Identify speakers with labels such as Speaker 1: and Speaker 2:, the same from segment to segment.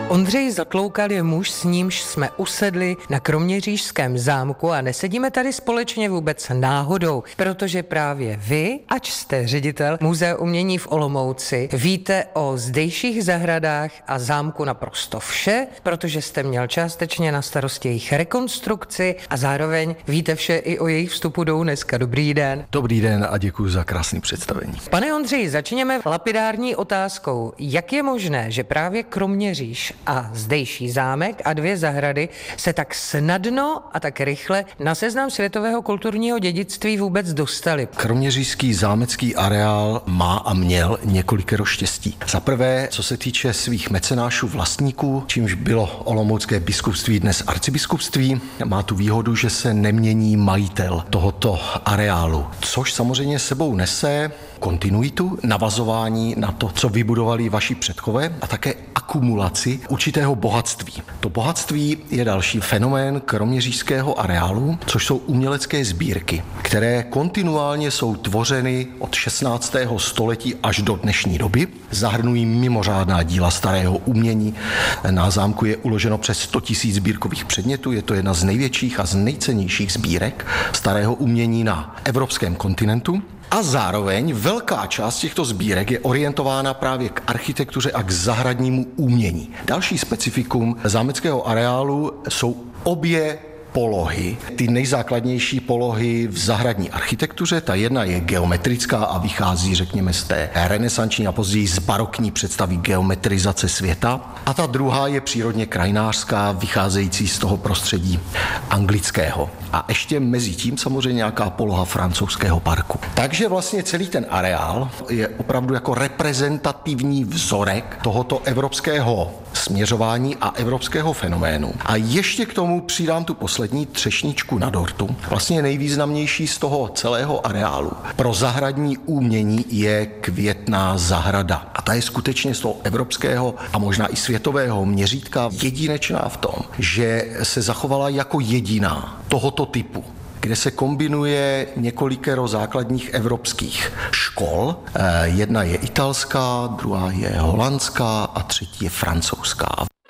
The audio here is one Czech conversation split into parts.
Speaker 1: Ondřej Zatloukal je muž, s nímž jsme usedli na kroměřížském zámku a nesedíme tady společně vůbec náhodou, protože právě vy, ač jste ředitel Muzea umění v Olomouci, víte o zdejších zahradách a zámku naprosto vše, protože jste měl částečně na starosti jejich rekonstrukci a zároveň víte vše i o jejich vstupu do UNESCO. Dobrý den.
Speaker 2: Dobrý den a děkuji za krásné představení.
Speaker 1: Pane Ondřeji, začněme lapidární otázkou. Jak je možné, že právě Kroměříž a zdejší zámek a 2 zahrady se tak snadno a tak rychle na seznam světového kulturního dědictví vůbec dostali?
Speaker 2: Kroměřížský zámecký areál má a měl několikero štěstí. Za prvé, co se týče svých mecenášů vlastníků, čímž bylo olomoucké biskupství, dnes arcibiskupství, má tu výhodu, že se nemění majitel tohoto areálu, což samozřejmě sebou nese kontinuitu, navazování na to, co vybudovali vaši předkové a také akumulaci určitého bohatství. To bohatství je další fenomén kroměřížského areálu, což jsou umělecké sbírky, které kontinuálně jsou tvořeny od 16. století až do dnešní doby. Zahrnují mimořádná díla starého umění. Na zámku je uloženo přes 100 000 sbírkových předmětů. Je to jedna z největších a z nejcennějších sbírek starého umění na evropském kontinentu. A zároveň velká část těchto sbírek je orientována právě k architektuře a k zahradnímu umění. Další specifikum zámeckého areálu jsou obě polohy, ty nejzákladnější polohy v zahradní architektuře. Ta jedna je geometrická a vychází, řekněme, z té renesanční a později z barokní představy geometrizace světa. A ta druhá je přírodně krajinářská, vycházející z toho prostředí anglického. A ještě mezi tím samozřejmě nějaká poloha francouzského parku. Takže vlastně celý ten areál je opravdu jako reprezentativní vzorek tohoto evropského směřování a evropského fenoménu. A ještě k tomu přidám tu poslední třešničku na dortu. Vlastně nejvýznamnější z toho celého areálu pro zahradní umění je Květná zahrada. A ta je skutečně z toho evropského a možná i světového měřítka jedinečná v tom, že se zachovala jako jediná tohoto typu, kde se kombinuje několikero základních evropských škol. Jedna je italská, druhá je holandská a třetí je francouzská.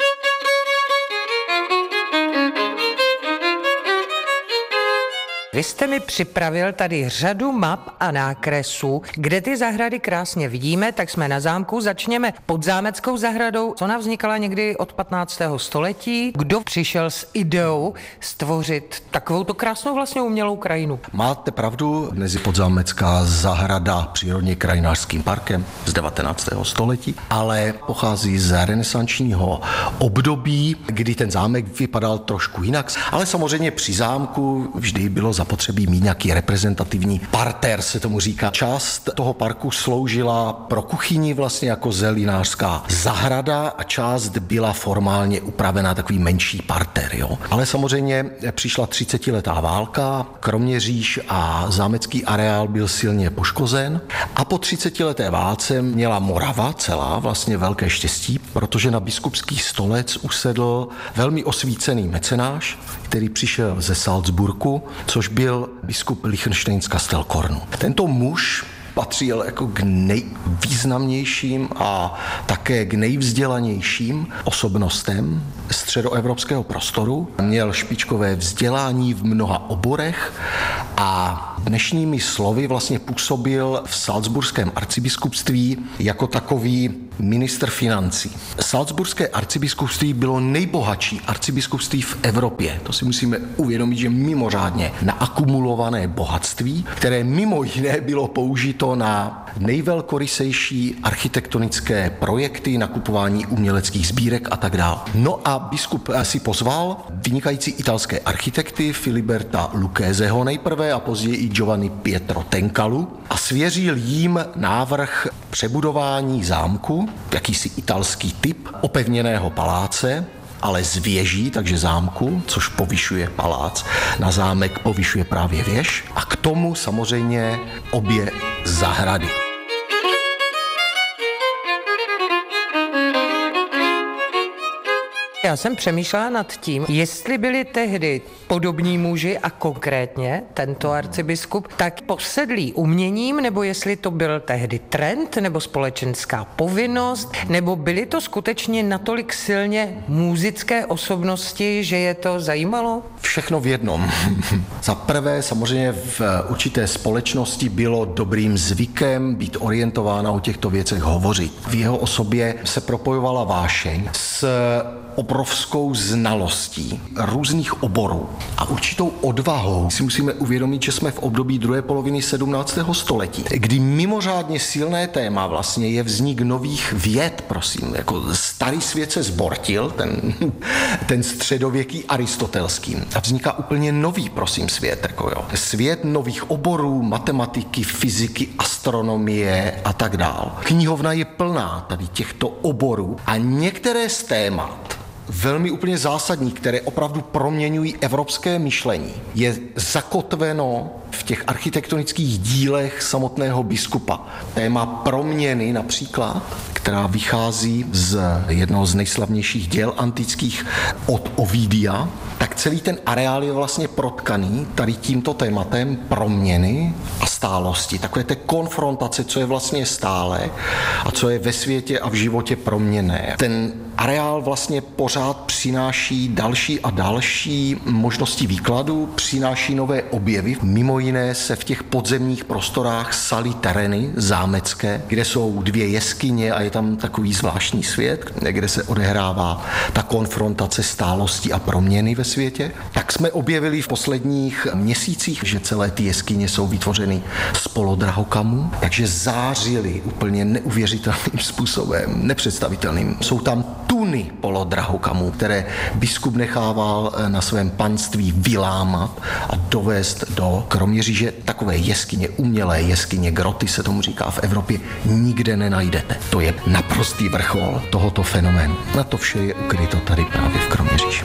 Speaker 1: Vy jste mi připravil tady řadu map a nákresů, kde ty zahrady krásně vidíme, tak jsme na zámku. Začněme pod zámeckou zahradou. Ona vznikala někdy od 15. století. Kdo přišel s ideou stvořit takovouto krásnou vlastně umělou krajinu?
Speaker 2: Máte pravdu, dnes je podzámecká zahrada přírodně krajinářským parkem z 19. století, ale pochází z renesančního období, kdy ten zámek vypadal trošku jinak, ale samozřejmě při zámku vždy bylo zapotřebí mít nějaký reprezentativní parter, se tomu říká. Část toho parku sloužila pro kuchyni vlastně jako zelinářská zahrada a část byla formálně upravená takový menší parter. Jo. Ale samozřejmě přišla 30letá válka, Kroměříž a zámecký areál byl silně poškozen a po 30leté válce měla Morava celá vlastně velké štěstí, protože na biskupský stolec usedl velmi osvícený mecenáš, který přišel ze Salzburgu, což byl biskup Liechtenstein-Kastelkornu. Tento muž patřil jako k nejvýznamnějším a také k nejvzdělanějším osobnostem středoevropského prostoru. Měl špičkové vzdělání v mnoha oborech a dnešními slovy vlastně působil v salzburském arcibiskupství jako takový ministr financí. Salzburské arcibiskupství bylo nejbohatší arcibiskupství v Evropě. To si musíme uvědomit, že mimořádně naakumulované bohatství, které mimo jiné bylo použito na nejvelkorysejší architektonické projekty, nakupování uměleckých sbírek a tak dále. No a biskup si pozval vynikající italské architekty Filiberta Luccheseho nejprve a později i Giovanni Pietro Tencalu a svěřil jim návrh přebudování zámku, jakýsi italský typ opevněného paláce, ale z věží, takže zámku, což povyšuje palác, na zámek povyšuje právě věž a k tomu samozřejmě obě zahrady.
Speaker 1: Já jsem přemýšlela nad tím, jestli byli tehdy podobní muži a konkrétně tento arcibiskup tak posedlí uměním, nebo jestli to byl tehdy trend nebo společenská povinnost, nebo byly to skutečně natolik silně muzické osobnosti, že je to zajímalo?
Speaker 2: Všechno v jednom. Za prvé samozřejmě v určité společnosti bylo dobrým zvykem být orientována o těchto věcech hovořit. V jeho osobě se propojovala vášeň s obrovskou znalostí různých oborů a určitou odvahou. Si musíme uvědomit, že jsme v období druhé poloviny 17. století, kdy mimořádně silné téma vlastně je vznik nových věd, prosím, jako starý svět se zbortil, ten středověký aristotelský, a vzniká úplně nový, prosím, svět, jako jo. Svět nových oborů, matematiky, fyziky, astronomie a tak dál. Knihovna je plná tady těchto oborů a některé z témat velmi úplně zásadní, které opravdu proměňují evropské myšlení, je zakotveno v těch architektonických dílech samotného biskupa. Téma proměny například, která vychází z jednoho z nejslavnějších děl antických od Ovidia, tak celý ten areál je vlastně protkaný tady tímto tématem proměny a stálosti. Takové té konfrontace, co je vlastně stále a co je ve světě a v životě proměnné. Ten areál vlastně pořád přináší další a další možnosti výkladu, přináší nové objevy. Mimo jiné se v těch podzemních prostorách salí terény zámecké, kde jsou 2 jeskyně a je tam takový zvláštní svět, kde se odehrává ta konfrontace stálosti a proměny ve světě. Tak jsme objevili v posledních měsících, že celé ty jeskyně jsou vytvořeny z polodrahokamů, takže zářily úplně neuvěřitelným způsobem, nepředstavitelným. Jsou tam tuny polodrahokamů, které biskup nechával na svém panství vylámat a dovést do Kroměříže. Takové jeskyně, umělé jeskyně, groty se tomu říká, v Evropě nikde nenajdete. To je naprostý vrchol tohoto fenoménu. Na to vše je ukryto tady právě v Kroměříži.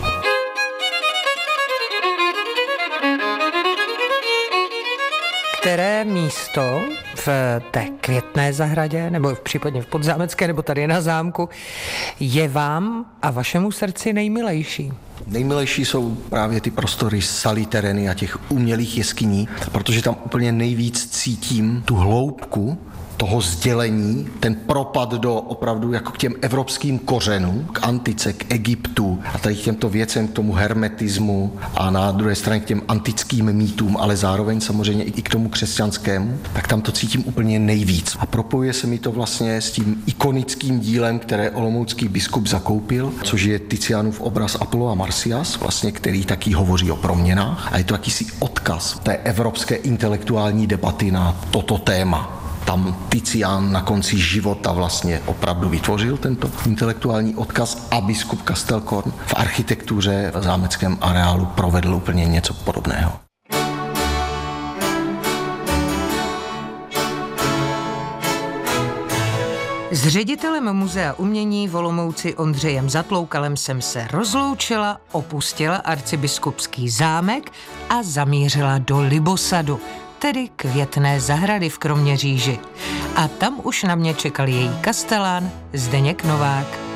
Speaker 1: Které místo v té Květné zahradě, nebo případně v Podzámecké, nebo tady na zámku, je vám a vašemu srdci nejmilejší?
Speaker 2: Nejmilejší jsou právě ty prostory salí terény a těch umělých jeskyní, protože tam úplně nejvíc cítím tu hloubku toho sdělení, ten propad do opravdu jako k těm evropským kořenům, k antice, k Egyptu a tady k těmto věcem, k tomu hermetismu a na druhé straně k těm antickým mýtům, ale zároveň samozřejmě i k tomu křesťanskému, tak tam to cítím úplně nejvíc. A propojuje se mi to vlastně s tím ikonickým dílem, které olomoucký biskup zakoupil, což je Tizianův obraz Apollo a Marsyas, vlastně, který taky hovoří o proměnách a je to jakýsi odkaz té evropské intelektuální debaty na toto téma. Tam Tizian na konci života vlastně opravdu vytvořil tento intelektuální odkaz a biskup Kastelkorn v architektuře v zámeckém areálu provedl úplně něco podobného.
Speaker 1: S ředitelem Muzea umění v Olomouci Ondřejem Zatloukalem jsem se rozloučila, opustila arcibiskupský zámek a zamířila do Libosadu, tedy Květné zahrady v Kroměříži. A tam už na mě čekal její kastelán Zdeněk Novák.